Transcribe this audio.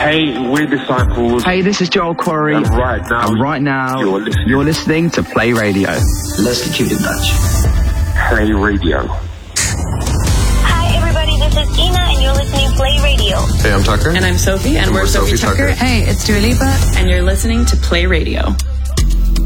Hey, we're Disciples. Hey, this is Joel Corey. And right now, you're listening to Play Radio. Let's keep in touch. Play Radio. Hi, everybody. This is Ina, and you're listening to Play Radio. Hey, I'm Tucker. And I'm Sophie, and we're Sophie Tucker. Hey, it's Dua Lipa, and you're listening to Play Radio.